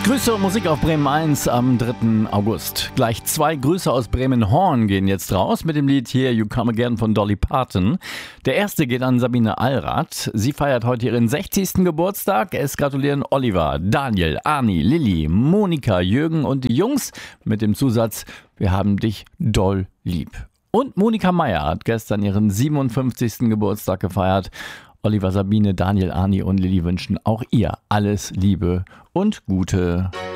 Grüße und Musik auf Bremen 1 am 3. August. Gleich 2 Grüße aus Bremen-Horn gehen jetzt raus mit dem Lied Here You Come Again von Dolly Parton. Der erste geht an Sabine Allrath. Sie feiert heute ihren 60. Geburtstag. Es gratulieren Oliver, Daniel, Arni, Lilly, Monika, Jürgen und die Jungs mit dem Zusatz: Wir haben dich doll lieb. Und Monika Meier hat gestern ihren 57. Geburtstag gefeiert. Oliver, Sabine, Daniel, Arni und Lilly wünschen auch ihr alles Liebe und Gute.